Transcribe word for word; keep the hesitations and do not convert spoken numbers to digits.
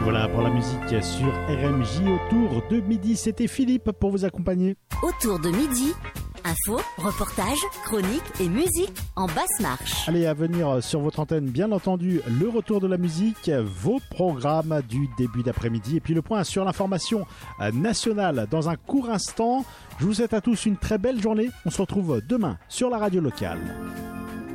Voilà pour la musique sur R M J autour de midi. C'était Philippe pour vous accompagner. Autour de midi, info, reportage, chronique et musique en basse marche. Allez, à venir sur votre antenne, bien entendu, le retour de la musique, vos programmes du début d'après-midi et puis le point sur l'information nationale dans un court instant. Je vous souhaite à tous une très belle journée. On se retrouve demain sur la radio locale.